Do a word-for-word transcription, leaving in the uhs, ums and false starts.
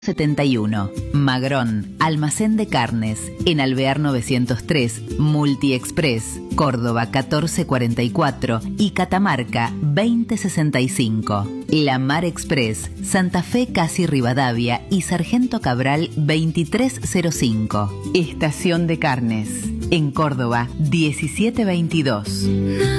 setenta y uno. Magrón, almacén de carnes, en Alvear novecientos tres, Multiexpress, Córdoba catorce cuarenta y cuatro y Catamarca veinte sesenta y cinco. La Mar Express, Santa Fe Casi Rivadavia y Sargento Cabral veintitrés cero cinco. Estación de Carnes, en Córdoba diecisiete veintidós.